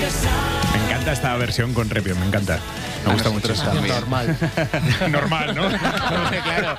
Me encanta esta versión con Repion, me encanta. Me gusta mucho. Normal. Normal, ¿no? Claro.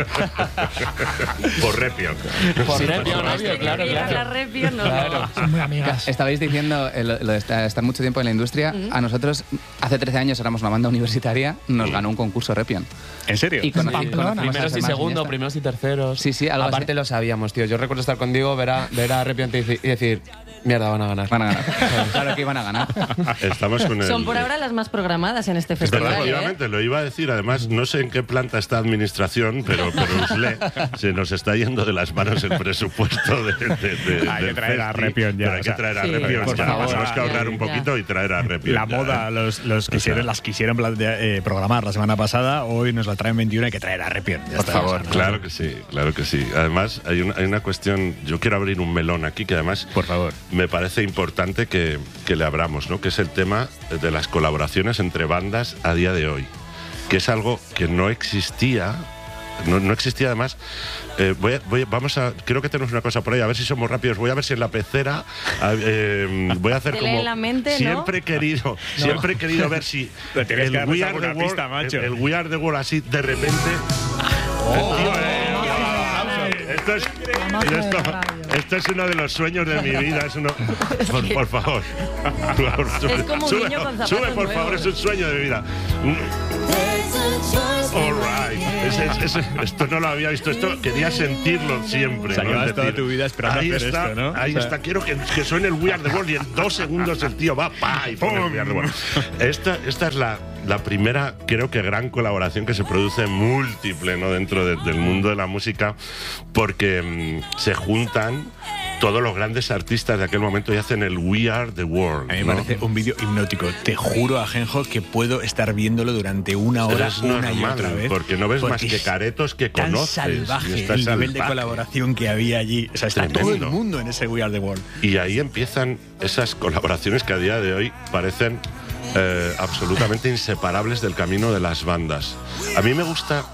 Por Repion. Por Repion, obvio, claro. La Repion, no. Claro. Son muy amigas. Estabais diciendo lo de estar mucho tiempo en la industria. A nosotros, hace 13 años éramos una banda universitaria, nos ganó un concurso Repion. ¿En serio? Y Pamplona. Primeros y segundos, primeros y terceros. Sí, algo Aparte así. lo sabíamos, tío. Yo recuerdo estar contigo, ver a Repion y decir, mierda, van a ganar. Van a ganar. Claro que iban a ganar. Estamos con el... Son por ahora las más programadas en este festival. Efectivamente, lo iba a decir. Además, no sé en qué planta está administración, pero USLE se nos está yendo de las manos el presupuesto de Hay que traer a Repion ya. Pero hay que traer a Repion. por Ya, favor. tenemos que ahorrar un poquito y traer a Repion. La moda, las quisieron programar la semana pasada, hoy nos la traen 21, hay que traer a Repion. Por favor. Claro que sí, claro que sí. Además, hay una cuestión, yo quiero abrir un melón aquí, que además Por favor. me parece importante que le abramos, ¿no? Que es el tema de las colaboraciones entre bandas a día de hoy, que es algo que no existía. No existía además. Creo que tenemos una cosa por ahí, a ver si somos rápidos. Voy a ver si en la pecera voy a hacer Te como lee la mente, ¿no? siempre he querido ver si Le tienes que el dar We Are alguna the World, pista, macho. el We Are the World así de repente. Esto es uno de los sueños de mi vida. Por favor. Es como un niño con zapatos Sube, por nuevos. favor, es un sueño de mi vida. All right. Esto no lo había visto. Esto quería sentirlo siempre. O sea, ¿no? llevas Es toda decir, tu vida esperando ahí hacer está, esto, ¿no? Ahí O sea, está. Quiero que suene el We Are the World y en 2 segundos el tío va y pone el We Are the World. Esta es la primera, creo que gran colaboración que se produce múltiple, ¿no? Dentro del mundo de la música, porque se juntan todos los grandes artistas de aquel momento y hacen el We Are the World. A mí ¿no? me parece un vídeo hipnótico. Te juro, Ajenjo, que puedo estar viéndolo durante una Pero hora, es una y normal, otra vez. porque no ves más que es caretos que tan conoces. salvaje Y está el nivel de salvaje. colaboración que había allí. O sea, está todo Tremendo. el mundo en ese We Are the World. Y ahí empiezan esas colaboraciones que a día de hoy parecen absolutamente inseparables del camino de las bandas. A mí me gusta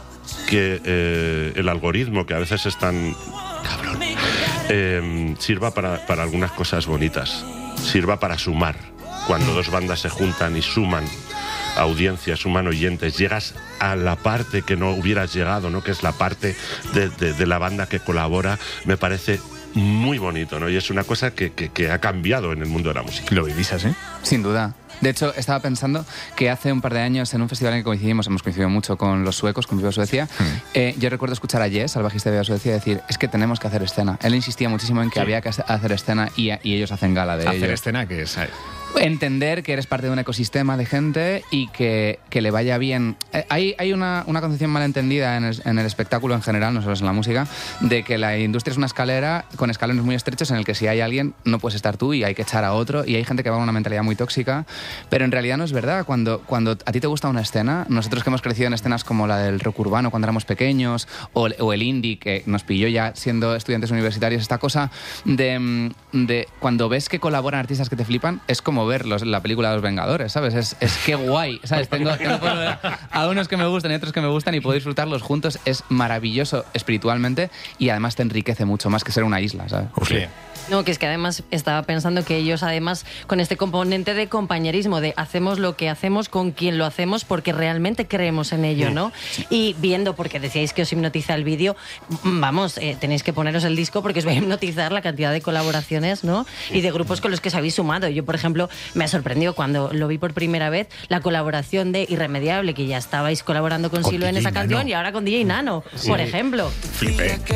que el algoritmo, que a veces es tan cabrón, sirva para algunas cosas bonitas, sirva para sumar. Cuando dos bandas se juntan y suman audiencias, suman oyentes, llegas a la parte que no hubieras llegado, ¿no? Que es la parte de la banda que colabora. Me parece muy bonito, ¿no? Y es una cosa que ha cambiado en el mundo de la música. ¿Lo vivís así? Sin duda. De hecho, estaba pensando que hace un par de años en un festival en el que coincidimos, hemos coincidido mucho con los suecos, con Viva Suecia, yo recuerdo escuchar a Jess, al bajista de Viva Suecia, decir, es que tenemos que hacer escena. Él insistía muchísimo en que había que hacer escena y ellos hacen gala de ello. Hacer escena, que es... Entender que eres parte de un ecosistema de gente y que le vaya bien. Hay una concepción malentendida en el espectáculo en general, no solo en la música, de que la industria es una escalera con escalones muy estrechos en el que si hay alguien no puedes estar tú y hay que echar a otro, y hay gente que va con una mentalidad muy tóxica, pero en realidad no es verdad. Cuando a ti te gusta una escena, nosotros que hemos crecido en escenas como la del rock urbano cuando éramos pequeños, o el indie que nos pilló ya siendo estudiantes universitarios, esta cosa de cuando ves que colaboran artistas que te flipan, es como ver la película de Los Vengadores, ¿sabes? Es que guay, ¿sabes? Tengo a unos que me gustan y otros que me gustan y puedo disfrutarlos juntos. Es maravilloso espiritualmente y además te enriquece mucho más que ser una isla, ¿sabes? Sí. No, que es que además estaba pensando que ellos además con este componente de compañerismo, de hacemos lo que hacemos con quien lo hacemos porque realmente creemos en ello, ¿no? Y viendo, porque decíais que os hipnotiza el vídeo, vamos, tenéis que poneros el disco porque os va a hipnotizar la cantidad de colaboraciones, ¿no? Y de grupos con los que os habéis sumado. Yo, por ejemplo, me sorprendió cuando lo vi por primera vez la colaboración de Irremediable, que ya estabais colaborando con Silo en DJ esa canción Nano. y ahora con DJ Nano, por ejemplo. Flipé.